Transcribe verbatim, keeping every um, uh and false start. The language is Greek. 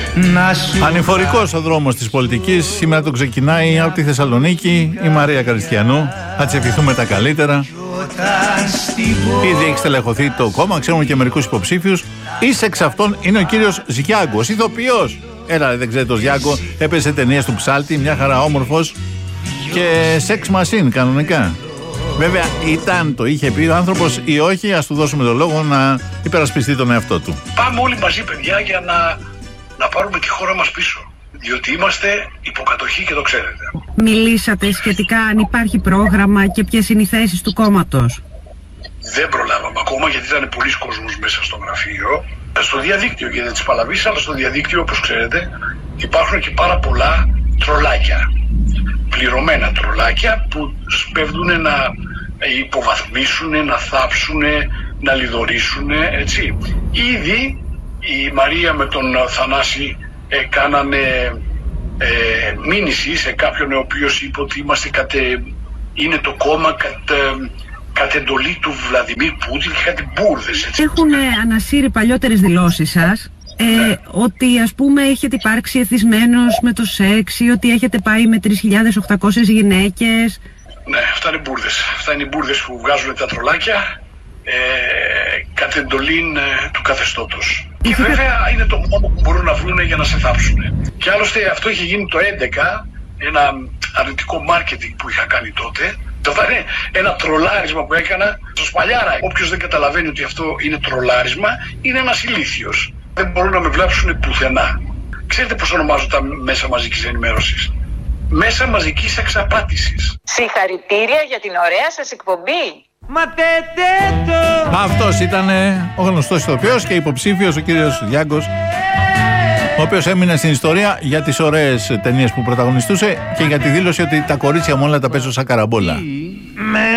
Ανηφορικός ο δρόμος της πολιτικής. Σήμερα το ξεκινάει από τη Θεσσαλονίκη η Μαρία Καριστιανού. Θα της ευχηθούμε τα καλύτερα. Ήδη έχει στελεχωθεί το κόμμα, ξέρουμε και μερικούς υποψήφιους. Εις εξ αυτών είναι ο κύριος Ζιάγκος, ηθοποιός. Έλα, δεν ξέρετε, ο Ζιάγκο έπαιζε ταινίες του Ψάλτη, μια χαρά όμορφος και σεξ μασίν κανονικά. Βέβαια ήταν, το είχε πει ο άνθρωπος ή όχι, ας του δώσουμε το λόγο να υπερασπιστεί τον εαυτό του. Πάμε όλοι μαζί, παιδιά, για να, να πάρουμε τη χώρα μας πίσω. Διότι είμαστε υποκατοχή και το ξέρετε. Μιλήσατε σχετικά αν υπάρχει πρόγραμμα και ποιες είναι οι θέσεις του κόμματος? Δεν προλάβαμε ακόμα, γιατί ήταν πολλοί κόσμος μέσα στο γραφείο. Στο διαδίκτυο, γιατί δεν τις παλαβείς, αλλά στο διαδίκτυο, όπως ξέρετε, υπάρχουν και πάρα πολλά τρολάκια. Πληρωμένα τρολάκια που σπέβδουν να υποβαθμίσουν, να θάψουν, να λιδωρήσουν, έτσι. Ήδη η Μαρία με τον Θανάση ε, κάνανε ε, μήνυση σε κάποιον ο οποίος είπε ότι είμαστε κατε, είναι το κόμμα κατ, ε, κατ' εντολή του Βλαντιμίρ Πούτιν και κάτι μπούρδες, έτσι. Έχουν ανασύρει παλιότερες δηλώσεις σας. Ε, ναι. Ότι ας πούμε έχετε υπάρξει εθισμένος με το σεξ ή ότι έχετε πάει με τρεις χιλιάδες οκτακόσιες γυναίκες. Ναι, αυτά είναι μπούρδες. Αυτά είναι οι μπούρδες που βγάζουν τα τρολάκια ε, κατ' εντολήν ε, του καθεστώτος. Και βέβαια είναι το μόνο που μπορούν να βρουν για να σε θάψουν. Και άλλωστε αυτό είχε γίνει το έντεκα, ένα αρνητικό μάρκετινγκ που είχα κάνει τότε. Το ήταν ένα τρολάρισμα που έκανα στο Σπαλιάρα. Όποιος δεν καταλαβαίνει ότι αυτό είναι τρολάρισμα, είναι ένας ηλίθιος. Δεν μπορούν να με βλάψουν πουθενά. Ξέρετε πώς ονομάζουν τα μέσα μαζικής ενημέρωσης? Μέσα μαζικής εξαπάτησης. Συγχαρητήρια για την ωραία σας εκπομπή. Αυτός ήταν ο γνωστός ηθοποιός και υποψήφιος ο κύριος Ζιάγκος, ο οποίος έμεινε στην ιστορία για τις ωραίες ταινίες που πρωταγωνιστούσε και για τη δήλωση ότι τα κορίτσια μου όλα τα παίζω σαν καραμπόλα.